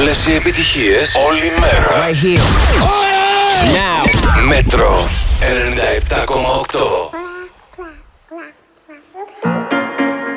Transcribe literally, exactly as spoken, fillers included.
Όλες οι επιτυχίες, όλη μέρα. Right here. Now. Μέτρο ενενήντα επτά κόμμα οκτώ.